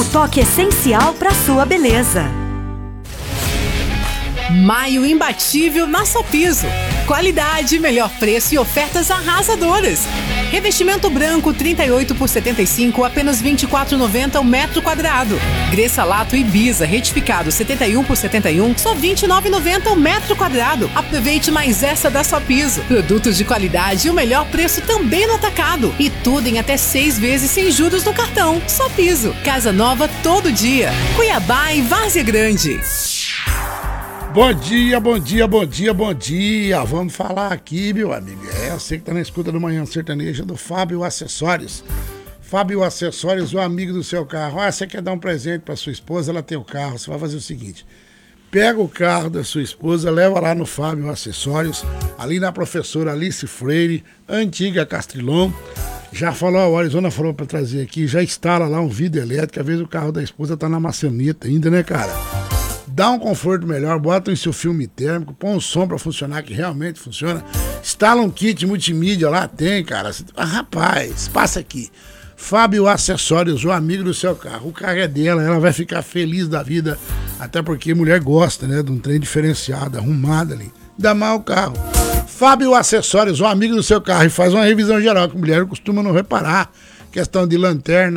o toque essencial para sua beleza. Maio imbatível na Sopiso. Qualidade, melhor preço e ofertas arrasadoras. Revestimento branco 38 por 75, apenas R$ 24,90 o metro quadrado. Gressalato Ibiza retificado 71 por 71, só R$ 29,90 o metro quadrado. Aproveite mais essa da Sopiso. Produtos de qualidade e o melhor preço também no atacado. E tudo em até 6 vezes sem juros no cartão. Sopiso. Casa nova todo dia. Cuiabá e Várzea Grande. Bom dia, bom dia, bom dia, bom dia. Vamos falar aqui, meu amigo. Você que tá na escuta do Manhã Sertaneja do Fábio Acessórios. Fábio Acessórios, o amigo do seu carro. Você quer dar um presente pra sua esposa, ela tem o carro. Você vai fazer o seguinte: pega o carro da sua esposa, leva lá no Fábio Acessórios, ali na professora Alice Freire, antiga Castrilon. Já falou, a Arizona falou pra trazer aqui, já instala lá um vidro elétrico. Às vezes o carro da esposa tá na maçaneta ainda, né, cara? Dá um conforto melhor, bota em seu filme térmico, põe um som pra funcionar, que realmente funciona. Instala um kit multimídia lá, tem, cara. Rapaz, passa aqui. Fábio Acessórios, o amigo do seu carro. O carro é dela, ela vai ficar feliz da vida. Até porque mulher gosta, né, de um trem diferenciado, arrumado ali. Dá mal o carro. Fábio Acessórios, o amigo do seu carro. E faz uma revisão geral, que mulher costuma não reparar. Questão de lanterna,